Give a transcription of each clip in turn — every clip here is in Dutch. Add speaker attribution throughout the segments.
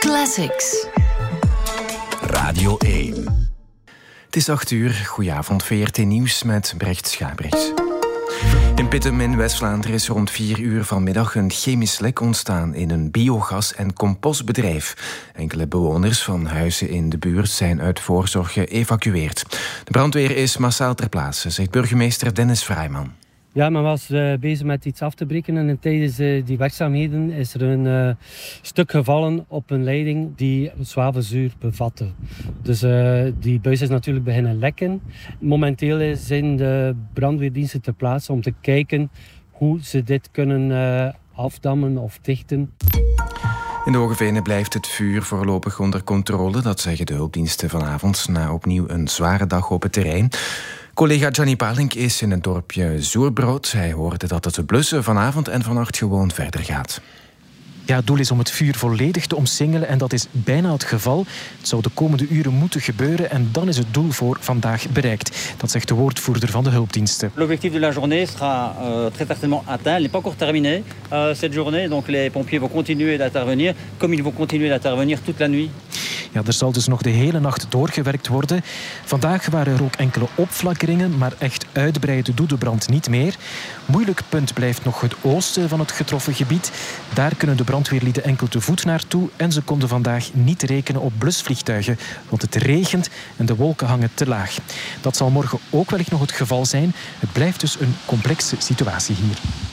Speaker 1: Classics.
Speaker 2: Radio 1. Het is 8:00. Goedenavond, VRT Nieuws met Brecht Schaabrechts. In Pittem in West-Vlaanderen is rond 4:00 vanmiddag een chemisch lek ontstaan in een biogas- en compostbedrijf. Enkele bewoners van huizen in de buurt zijn uit voorzorg geëvacueerd. De brandweer is massaal ter plaatse, zegt burgemeester Dennis Vrijman.
Speaker 3: Ja, men was bezig met iets af te breken en tijdens die werkzaamheden is er een stuk gevallen op een leiding die zwavelzuur bevatte. Dus die buis is natuurlijk beginnen lekken. Momenteel zijn de brandweerdiensten ter plaatse om te kijken hoe ze dit kunnen afdammen of dichten.
Speaker 2: In de Hogevenen blijft het vuur voorlopig onder controle. Dat zeggen de hulpdiensten vanavond na opnieuw een zware dag op het terrein. Collega Gianni Palink is in het dorpje Zoerbrood. Hij hoorde dat het blussen vanavond en vannacht gewoon verder gaat.
Speaker 4: Ja, het doel is om het vuur volledig te omsingelen en dat is bijna het geval. Het zou de komende uren moeten gebeuren en dan is het doel voor vandaag bereikt. Dat zegt de woordvoerder van de hulpdiensten.
Speaker 5: L'objectif de la journée sera très certainement atteint. Il n'est pas encore terminé cette journée. Donc les pompiers vont continuer d'intervenir, comme ils vont continuer d'intervenir toute la nuit.
Speaker 4: Ja, er zal dus nog de hele nacht doorgewerkt worden. Vandaag waren er ook enkele opflakkeringen, maar echt uitbreiden doet de brand niet meer. Moeilijk punt blijft nog het oosten van het getroffen gebied. Daar kunnen de brandweerlieden enkel te voet naartoe en ze konden vandaag niet rekenen op blusvliegtuigen, want het regent en de wolken hangen te laag. Dat zal morgen ook wellicht nog het geval zijn. Het blijft dus een complexe situatie hier.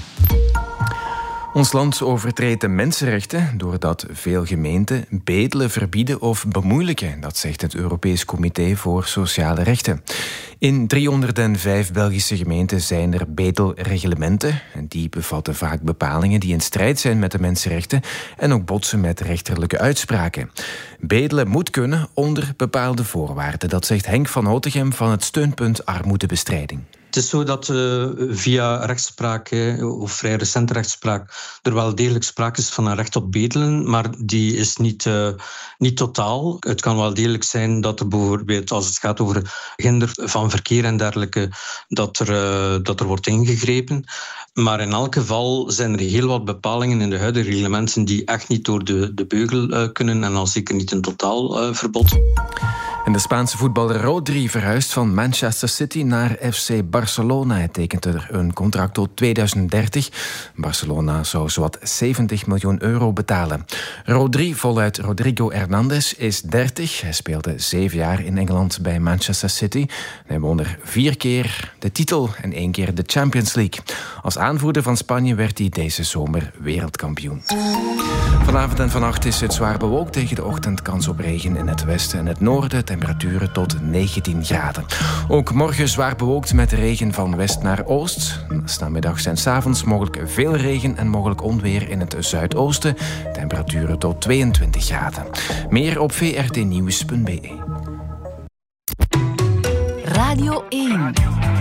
Speaker 2: Ons land overtreedt de mensenrechten doordat veel gemeenten bedelen verbieden of bemoeilijken. Dat zegt het Europees Comité voor Sociale Rechten. In 305 Belgische gemeenten zijn er bedelreglementen. Die bevatten vaak bepalingen die in strijd zijn met de mensenrechten en ook botsen met rechterlijke uitspraken. Bedelen moet kunnen onder bepaalde voorwaarden. Dat zegt Henk van Hotegem van het steunpunt Armoedebestrijding.
Speaker 6: Het is zo dat via rechtspraak, of vrij recente rechtspraak, er wel degelijk sprake is van een recht op bedelen, maar die is niet totaal. Het kan wel degelijk zijn dat er bijvoorbeeld, als het gaat over hinder van verkeer en dergelijke, dat er wordt ingegrepen. Maar in elk geval zijn er heel wat bepalingen in de huidige reglementen die echt niet door de beugel kunnen en al zeker niet een totaal verbod.
Speaker 2: En de Spaanse voetballer Rodri verhuist van Manchester City naar FC Barcelona. Hij tekent er een contract tot 2030. Barcelona zou zowat 70 miljoen euro betalen. Rodri, voluit Rodrigo Hernandez, is 30. Hij speelde 7 jaar in Engeland bij Manchester City. Hij won er 4 keer de titel en 1 keer de Champions League. Als aanvoerder van Spanje werd hij deze zomer wereldkampioen. Vanavond en vannacht is het zwaar bewolkt. Tegen de ochtend kans op regen in het westen en het noorden. Temperaturen tot 19 graden. Ook morgen zwaar bewolkt met regen van west naar oost. 's Namiddags en 's avonds mogelijk veel regen en mogelijk onweer in het zuidoosten. Temperaturen tot 22 graden. Meer op vrtnieuws.be.
Speaker 1: Radio 1.